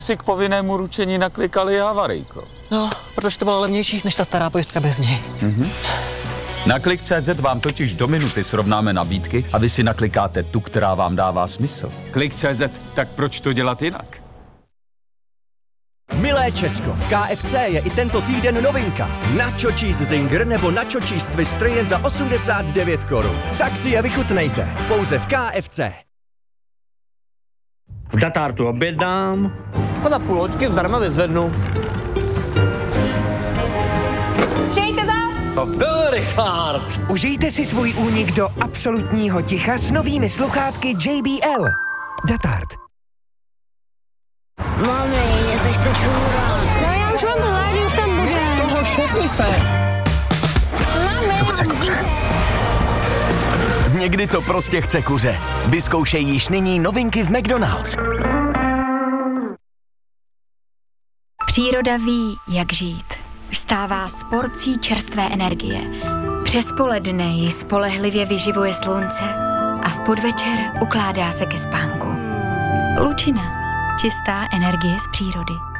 Si k povinnému ručení naklikali havarijko. No, protože to bylo levnější než ta stará pojistka bez něj. Na Klik.cz vám totiž do minuty srovnáme nabídky a vy si naklikáte tu, která vám dává smysl. Klik.cz, tak proč to dělat jinak? Milé Česko, v KFC je i tento týden novinka. Nacho Cheese Zinger nebo Nacho Cheese Twister jen za 89 korun. Tak si je vychutnejte, pouze v KFC. V Datartu objednám. A za půl hoďky zdarma vyzvednu. Přijďte zas! To byl Richard. Užijte si svůj únik do absolutního ticha s novými sluchátky JBL. Datart. Mami, mě se chce čůrat. No já už mám hlad, už tam bude. Toho šupni se. Mami. To chce kuře. Někdy to prostě chce kuře. Vyzkoušej již nyní novinky v McDonald's. Příroda ví, jak žít. Vstává s porcí čerstvé energie. Přes poledne ji spolehlivě vyživuje slunce a v podvečer ukládá se ke spánku. Lučina. Čistá energie z přírody.